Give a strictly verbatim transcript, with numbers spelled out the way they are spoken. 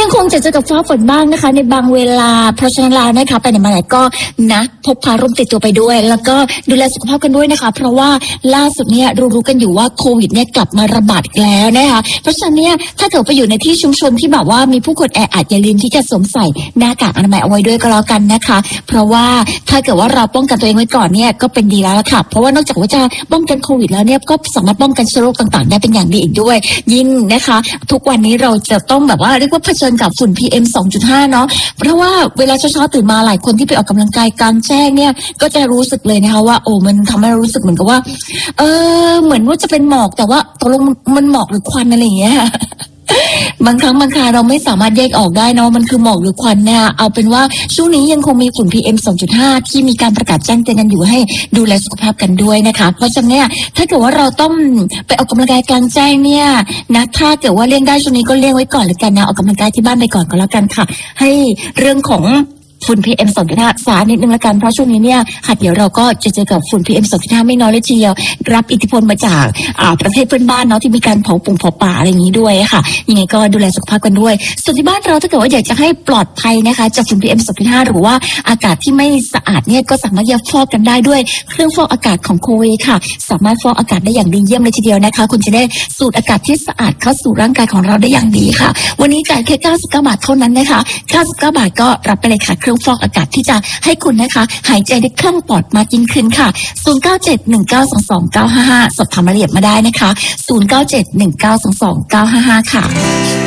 ยังคงจะเจอกับฟ้าฝนบ้างนะคะในบางเวลาเพราะฉะนั้นแล้วนะคะไปไหนมาไหนก็นะพกพาร่มติดตัวไปด้วยแล้วก็ดูแลสุขภาพกันด้วยนะคะเพราะว่าล่าสุดเนี่ยรู้ๆกันอยู่ว่าโควิดเนี่ยกลับมาระบาดอีกแล้วนะคะเพราะฉะนั้นเนี่ยถ้าเกิดไปอยู่ในที่ชุมชนที่แบบว่ามีผู้คนแออัดอย่าลืมที่จะสวมใส่หน้ากากอนามัยเอาไว้ด้วยก็แล้วกันนะคะเพราะว่าถ้าเกิดว่าเราป้องกันตัวเองไว้ก่อนเนี่ยก็เป็นดีแล้วละค่ะเพราะว่านอกจากว่าจะป้องกันโควิดแล้วเนี่ยก็สามารถป้องกันเชื้อโรคต่างๆได้เป็นอย่างดีอีกด้วยยิ่งนะคะทุกวันนี้เราจะต้องแบบว่าเรียกว่าเผชิญกับฝุ่น พี เอ็ม สองจุดห้า เนาะเพราะว่าเวลาเช้าๆตื่นมาหลายคนที่ไปออกกำลังกายกลางแจ้งเนี่ยก็จะรู้สึกเลยนะคะว่าโอ้มันทำให้เรารู้สึกเหมือนกับว่าเออเหมือนว่าจะเป็นหมอกแต่ว่าตกลงมันหมอกหรือควันอะไรอย่างเงี้ยบางครั้งบางคราเราไม่สามารถแยกออกได้เนาะมันคือหมอกหรือควันเนี่ยเอาเป็นว่าช่วงนี้ยังคงมีฝุ่น พี เอ็ม สองจุดห้า ที่มีการประกาศแจ้งเตือนกันอยู่ให้ดูแลสุขภาพกันด้วยนะคะเพราะฉะนั้นเนี่ยถ้าเกิดว่าเราต้องไปออกกำลังกายกลางแจ้งเนี่ยนะถ้าเกิดว่าเลี่ยงได้ช่วงนี้ก็เลี่ยงไว้ก่อนเลยกันนะออกกำลังกายที่บ้านไปก่อนก็แล้วกันค่ะให้เรื่องของฝุ่น พี เอ็ม สองจุดห้า สานิดนึงละกันเพราะช่วงนี้เนี่ยหากเดี๋ยวเราก็จะเจอกับฝุ่น พี เอ็ม สองจุดห้า ไม่น้อยเลยทีเดียวรับอิทธิพลมาจากอ่าประเทศเพื่อนบ้านเนาะที่มีการเผาปุ่งเผาป่าอะไรอย่างนี้ด้วยค่ะยังไงก็ดูแลสุขภาพกันด้วยส่วนที่บ้านเราถ้าเกิดว่าอยากจะให้ปลอดภัยนะคะจากฝุ่น พี เอ็ม สองจุดห้า หรือว่าอากาศที่ไม่สะอาดเนี่ยก็สามารถยับฟอกกันได้ด้วยเครื่องฟอกอากาศของโคเวค่ะสามารถฟอกอากาศได้อย่างดีเยี่ยมเลยทีเดียวนะคะคุณจะได้สูดอากาศที่สะอาดเข้าสู่ร่างกายของเราได้อย่างดีค่ะวันนี้จ่ายแค่เก้าสิบเก้าบาทเท่านั้นนะคะเก้าสิบเก้าบาทก็รับไปเลยค่ะเครื่องฟอกอากาศที่จะให้คุณนะคะหายใจได้คล่องปลอดมากยิ่งขึ้นค่ะศูนย์ เก้า เจ็ด หนึ่ง เก้า สอง สอง เก้า ห้า ห้าสอบถามรายละเอียดมาได้นะคะศูนย์ เก้า เจ็ด หนึ่ง เก้า สอง สอง เก้า ห้า ห้าค่ะ